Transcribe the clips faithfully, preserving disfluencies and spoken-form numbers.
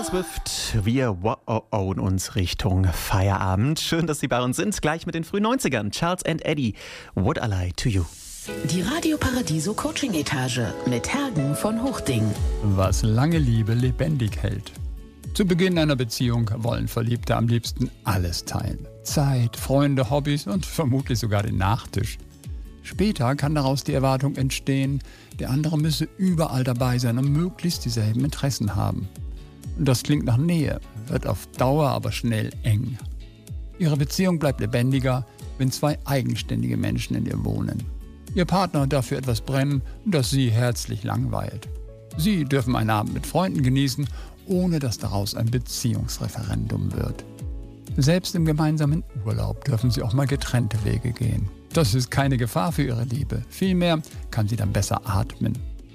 Swift, wir wow-own uns Richtung Feierabend. Schön, dass Sie bei uns sind. Gleich mit den frühen neunzigern. Charles and Eddie, Would I Lie to You? Die Radio Paradiso Coaching Etage mit Hergen von Hochding. Was lange Liebe lebendig hält. Zu Beginn einer Beziehung wollen Verliebte am liebsten alles teilen. Zeit, Freunde, Hobbys und vermutlich sogar den Nachtisch. Später kann daraus die Erwartung entstehen, der andere müsse überall dabei sein und möglichst dieselben Interessen haben. Das klingt nach Nähe, wird auf Dauer aber schnell eng. Ihre Beziehung bleibt lebendiger, wenn zwei eigenständige Menschen in ihr wohnen. Ihr Partner darf für etwas brennen, das sie herzlich langweilt. Sie dürfen einen Abend mit Freunden genießen, ohne dass daraus ein Beziehungsreferendum wird. Selbst im gemeinsamen Urlaub dürfen sie auch mal getrennte Wege gehen. Das ist keine Gefahr für ihre Liebe. Vielmehr kann sie dann besser atmen.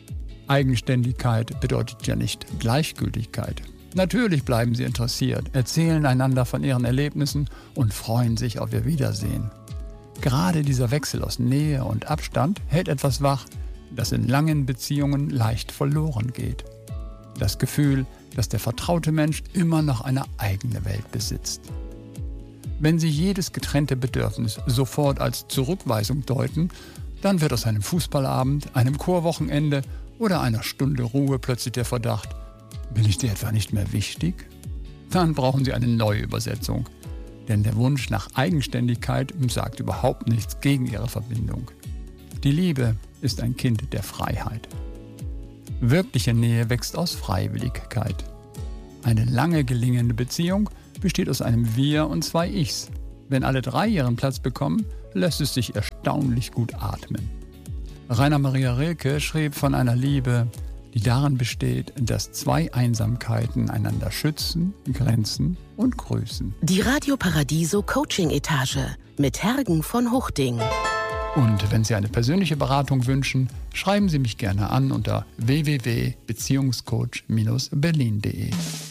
Eigenständigkeit bedeutet ja nicht Gleichgültigkeit. Natürlich bleiben sie interessiert, erzählen einander von ihren Erlebnissen und freuen sich auf ihr Wiedersehen. Gerade dieser Wechsel aus Nähe und Abstand hält etwas wach, das in langen Beziehungen leicht verloren geht. Das Gefühl, dass der vertraute Mensch immer noch eine eigene Welt besitzt. Wenn Sie jedes getrennte Bedürfnis sofort als Zurückweisung deuten, dann wird aus einem Fußballabend, einem Chorwochenende oder einer Stunde Ruhe plötzlich der Verdacht: Bin ich dir etwa nicht mehr wichtig? Dann brauchen Sie eine neue Übersetzung. Denn der Wunsch nach Eigenständigkeit sagt überhaupt nichts gegen Ihre Verbindung. Die Liebe ist ein Kind der Freiheit. Wirkliche Nähe wächst aus Freiwilligkeit. Eine lange gelingende Beziehung besteht aus einem Wir und zwei Ichs. Wenn alle drei ihren Platz bekommen, lässt es sich erstaunlich gut atmen. Rainer Maria Rilke schrieb von einer Liebe, die darin besteht, dass zwei Einsamkeiten einander schützen, grenzen und grüßen. Die Radio Paradiso Coaching Etage mit Hergen von Hochding. Und wenn Sie eine persönliche Beratung wünschen, schreiben Sie mich gerne an unter w w w punkt beziehungscoach Bindestrich berlin punkt de.